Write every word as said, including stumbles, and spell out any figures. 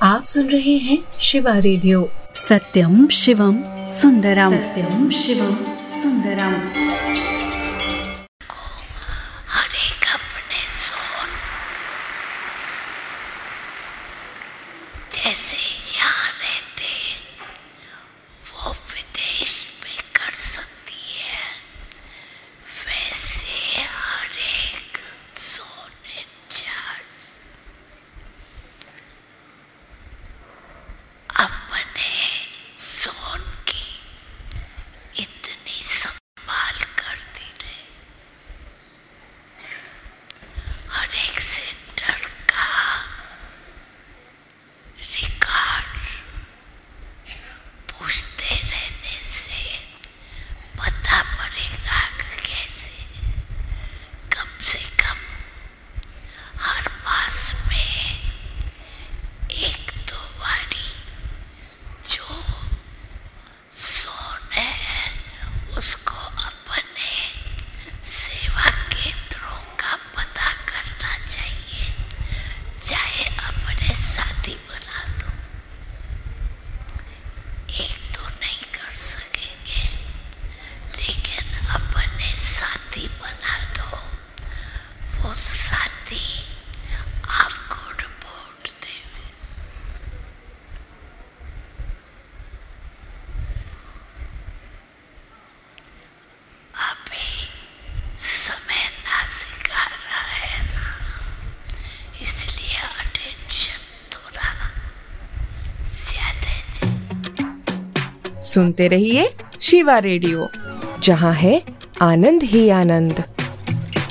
आप सुन रहे हैं शिवा रेडियो। सत्यम शिवम सुंदरम, सत्यम शिवम सुंदरम। जैसे यहाँ रहते वो विदेश में कर सकती है, वैसे हर एक जोन इंचार्ज अपने जोन की इतनी संभाल करती रहे, हर एक सेक्टर का रिकॉर्ड पूछते रहने से पता पड़ेगा कि कैसे कम से कम हर मास में एक दो बारी जो जोन है उसको अपने सेवा केंद्रों का पता करना चाहिए। चाहे अपने साथी बना दो, एक तो नहीं कर सकेंगे, लेकिन अपने साथी बना दो। वो साथी आपको रिपोर्ट देवे। अभी समय नाजुक आ रहा है ना, इसलिए अटेंशन थोड़ा ज्यादा चाहिए। सुनते रहिए शिवा रेडियो, जहाँ है आनंद ही आनंद।